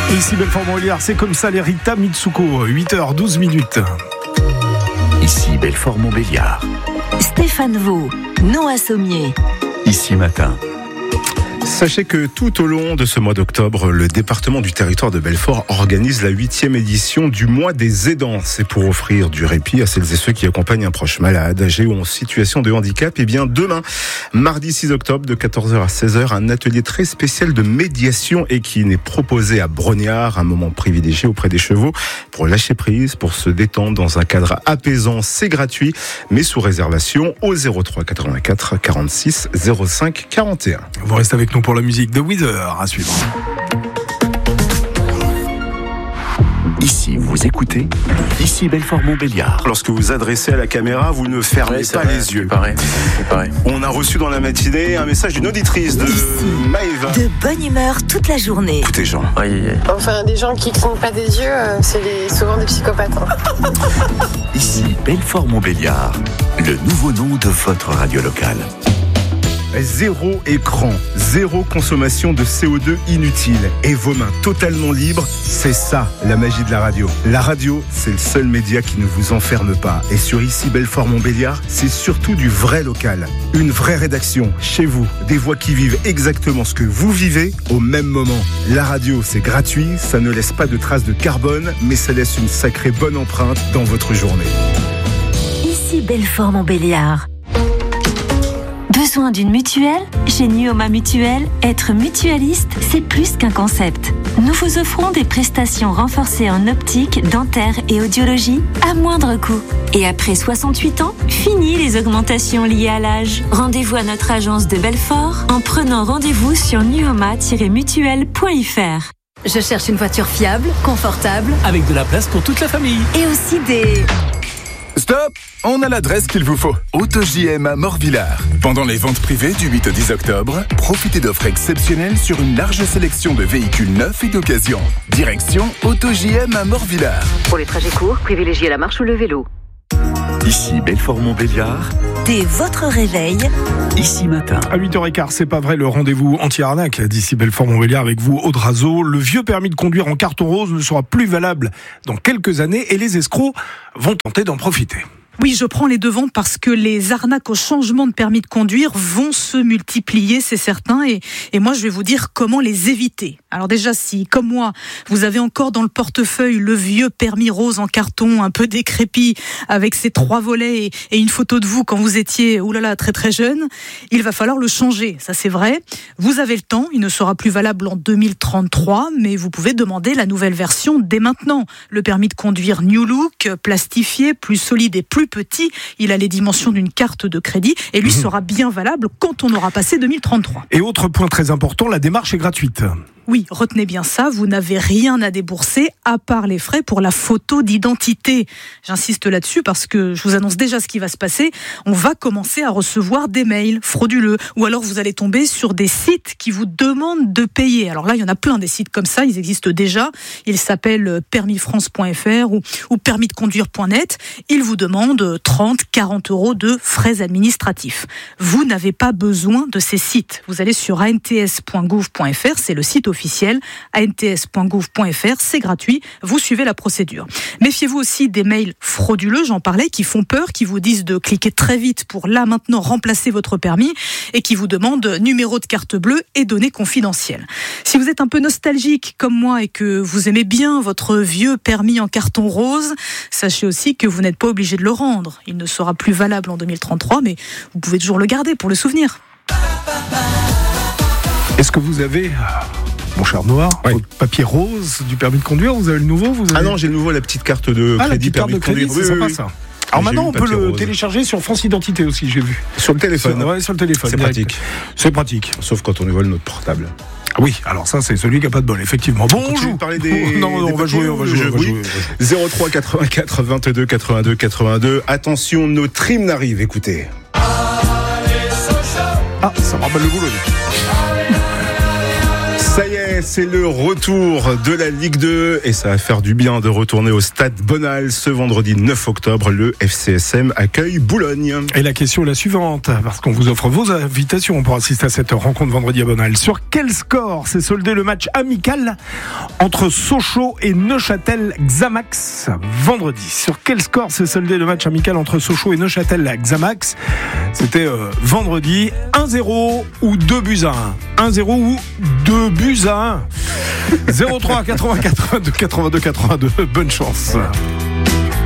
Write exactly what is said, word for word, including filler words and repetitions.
Ici Belfort-Montbéliard, c'est comme ça les Rita Mitsuko, huit heures douze minutes. Ici Belfort-Montbéliard. Stéphane Vaux, Noah Sommier. Ici Matin. Sachez que tout au long de ce mois d'octobre, le département du territoire de Belfort organise la huitième édition du mois des aidants. C'est pour offrir du répit à celles et ceux qui accompagnent un proche malade, âgé ou en situation de handicap. Et bien demain, mardi six octobre, de quatorze heures à seize heures, un atelier très spécial de médiation équine est proposé à Brognard, un moment privilégié auprès des chevaux pour lâcher prise, pour se détendre dans un cadre apaisant. C'est gratuit, mais sous réservation au zéro trois quatre-vingt-quatre quarante-six zéro cinq quarante et un. Vous restez avec nous pour la musique de Weezer à suivre. Ici, vous écoutez. Ici Belfort-Montbéliard. Lorsque vous adressez à la caméra, vous ne fermez oui, pas vrai, les yeux. C'est pareil, c'est pareil. On a reçu dans la matinée un message d'une auditrice de Ici, Maëva. de bonne humeur toute la journée. Écoutez, Jean. Aïe, aïe, aïe. Enfin, des gens qui clignent pas des yeux, euh, c'est les- souvent des psychopathes. hein. Ici Belfort-Montbéliard. Le nouveau nom de votre radio locale. Zéro écran, zéro consommation de C O deux inutile et vos mains totalement libres, c'est ça la magie de la radio. La radio, c'est le seul média qui ne vous enferme pas. Et sur Ici Belfort-Montbéliard, c'est surtout du vrai local. Une vraie rédaction, chez vous, des voix qui vivent exactement ce que vous vivez au même moment. La radio, c'est gratuit, ça ne laisse pas de traces de carbone, mais ça laisse une sacrée bonne empreinte dans votre journée. Ici Belfort-Montbéliard. Besoin d'une mutuelle ? Chez Nuoma Mutuelle, être mutualiste, c'est plus qu'un concept. Nous vous offrons des prestations renforcées en optique, dentaire et audiologie à moindre coût. Et après soixante-huit ans, fini les augmentations liées à l'âge. Rendez-vous à notre agence de Belfort en prenant rendez-vous sur nuoma tiret mutuelle point f r. Je cherche une voiture fiable, confortable avec de la place pour toute la famille. et aussi des... Stop! On a l'adresse qu'il vous faut. AutoJ M à Morvillard. Pendant les ventes privées du huit au dix octobre, profitez d'offres exceptionnelles sur une large sélection de véhicules neufs et d'occasion. Direction AutoJ M à Morvillard. Pour les trajets courts, privilégiez la marche ou le vélo. Ici Belfort-Montbéliard. Dès votre réveil, Ici Matin. À huit heures quinze, c'est pas vrai, le rendez-vous anti-arnaque d'ici Belfort-Montbéliard avec vous, Aude Razo. Le vieux permis de conduire en carton rose ne sera plus valable dans quelques années et les escrocs vont tenter d'en profiter. Oui, je prends les devants parce que les arnaques au changement de permis de conduire vont se multiplier, c'est certain. Et, et moi, je vais vous dire comment les éviter. Alors déjà, si, comme moi, vous avez encore dans le portefeuille le vieux permis rose en carton, un peu décrépit, avec ses trois volets et, et une photo de vous quand vous étiez, oulala, très très jeune, il va falloir le changer. Ça, c'est vrai. Vous avez le temps. Il ne sera plus valable en deux mille trente-trois, mais vous pouvez demander la nouvelle version dès maintenant. Le permis de conduire New Look, plastifié, plus solide et plus petit, il a les dimensions d'une carte de crédit et lui sera bien valable quand on aura passé deux mille trente-trois. Et autre point très important, la démarche est gratuite. Oui, retenez bien ça, vous n'avez rien à débourser à part les frais pour la photo d'identité. J'insiste là-dessus parce que je vous annonce déjà ce qui va se passer. On va commencer à recevoir des mails frauduleux ou alors vous allez tomber sur des sites qui vous demandent de payer. Alors là, il y en a plein des sites comme ça, ils existent déjà. Ils s'appellent permis france point f r ou, ou permis de conduire point net. Ils vous demandent trente, quarante euros de frais administratifs. Vous n'avez pas besoin de ces sites. Vous allez sur a n t s point gouv point f r, c'est le site officiel, a n t s point gouv point f r, c'est gratuit, vous suivez la procédure. Méfiez-vous aussi des mails frauduleux, j'en parlais, qui font peur, qui vous disent de cliquer très vite pour là maintenant remplacer votre permis et qui vous demandent numéro de carte bleue et données confidentielles. Si vous êtes un peu nostalgique comme moi et que vous aimez bien votre vieux permis en carton rose, sachez aussi que vous n'êtes pas obligé de le rendre. Il ne sera plus valable en deux mille trente-trois, mais vous pouvez toujours le garder pour le souvenir. Est-ce que vous avez, mon cher Noir, oui, votre papier rose du permis de conduire? Vous avez le nouveau vous avez... Ah non, j'ai le nouveau, la petite carte de ah, crédit, la petite carte permis de crédit, de c'est conduire. sympa Oui, oui, ça. oui. Alors J'ai maintenant, eu on le peut papier le rose. télécharger sur France Identité aussi, j'ai vu. Sur le téléphone. Sur, ouais, sur le téléphone. C'est direct. pratique. C'est pratique. Sauf quand on nous vole notre portable. Oui, alors ça, c'est celui qui n'a pas de bol, effectivement. Bon, on joue. Parler des, non, non, des on va jouer, on va jouer, on va oui. jouer. zéro trois quatre-vingt-quatre vingt-deux quatre-vingt-deux quatre-vingt-deux. Attention, nos trims arrivent, écoutez. Ah, ça me rappelle le boulot. Ça y est, c'est le retour de la Ligue deux et ça va faire du bien de retourner au stade Bonal ce vendredi neuf octobre. Le F C S M accueille Boulogne. Et la question est la suivante, parce qu'on vous offre vos invitations pour assister à cette rencontre vendredi à Bonal. Sur quel score s'est soldé le match amical entre Sochaux et Neuchâtel-Xamax vendredi? Sur quel score s'est soldé le match amical entre Sochaux et Neuchâtel-Xamax? C'était euh, vendredi. un zéro ou deux buts à un. un zéro ou deux buts à un. zéro trois quatre-vingts quatre-vingt-deux quatre-vingt-deux quatre-vingt-deux. Bonne chance.